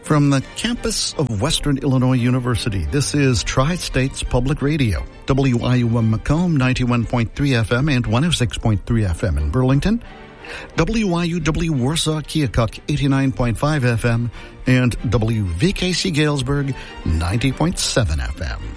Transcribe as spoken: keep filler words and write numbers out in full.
From the campus of Western Illinois University, this is Tri-States Public Radio, W I U M Macomb, ninety-one point three F M and one oh six point three F M in Burlington, W I U W Warsaw Keokuk, eighty-nine point five F M, and W V K C Galesburg, ninety point seven F M.